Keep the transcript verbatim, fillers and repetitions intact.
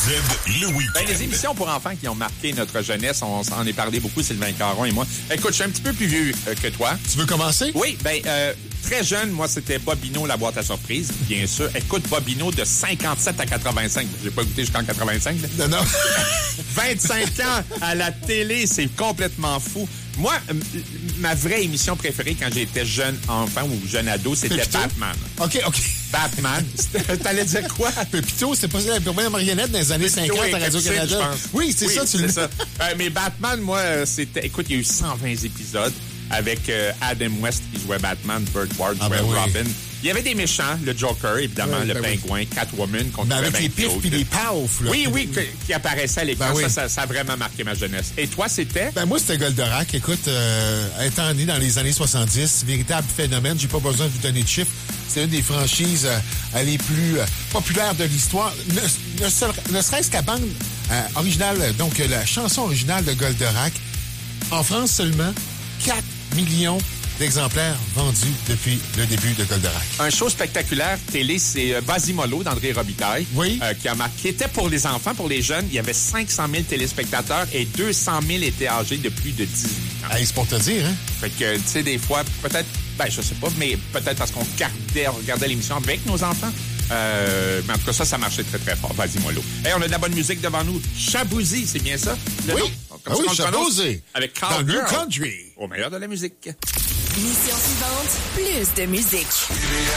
le week-end. Ben, les émissions pour enfants qui ont marqué notre jeunesse, on s'en est parlé beaucoup, Sylvain Caron et moi. Écoute, je suis un petit peu plus vieux euh, que toi. Tu veux commencer? Oui, ben euh, très jeune, moi, c'était Bobino, la boîte à surprise, bien sûr. Écoute, Bobino de cinquante-sept à quatre-vingt-cinq. J'ai pas goûté jusqu'en quatre-vingt-cinq. Là. Non, non. vingt-cinq ans à la télé, c'est complètement fou. Moi, m- ma vraie émission préférée quand j'étais jeune enfant ou jeune ado, c'était Pépito? Batman. OK, OK. Batman. T'allais dire quoi? Pépito, c'était pas la première marionnette dans les années Pépito cinquante à et Radio-Canada. Capsule, je pense. Oui, c'est Oui, ça, tu c'est le ça. Euh, mais Batman, moi, euh, c'était... Écoute, il y a eu cent vingt épisodes avec euh, Adam West qui jouait Batman, Burt Ward Ah, jouait ben oui. Robin. Il y avait des méchants, le Joker, évidemment, Oui, le ben oui. pingouin, Catwoman, qu'on Mais trouvait avec bien les pifs cute. puis les poufs. là. Oui, oui, que- qui apparaissaient à l'écran. Ben oui. ça, ça, ça a vraiment marqué ma jeunesse. Et toi, c'était? Ben moi, c'était Goldorak. Écoute, euh, étant né dans les années soixante-dix, véritable phénomène, j'ai pas besoin de vous donner de chiffres. C'est une des franchises euh, les plus euh, populaires de l'histoire. Ne, ne, seul- ne serait-ce qu'à bande euh, originale, donc euh, la chanson originale de Goldorak. En France seulement, quatre millions d'exemplaires vendus depuis le début de Goldorak. Un show spectaculaire télé, c'est euh, Vas-y Mollo d'André Robitaille. Oui. Euh, qui a marqué, qui était pour les enfants, pour les jeunes. Il y avait cinq cent mille téléspectateurs et deux cent mille étaient âgés de plus de dix-huit ans. Hey, c'est pour te dire, hein? Fait que, tu sais, des fois, peut-être, ben, je sais pas, mais peut-être parce qu'on regardait, on regardait l'émission avec nos enfants. Euh, mais en tout cas, ça, ça marchait très, très fort. Vas-y, Mollo. Hey, on a de la bonne musique devant nous. Chabouzy, c'est bien ça? Le Oui. nom? Ah oui, ça qu'on le prononce? Chabouzy. Avec Dans Carl le New Girl. Country. Au meilleur de la musique. Mission suivante, plus de musique.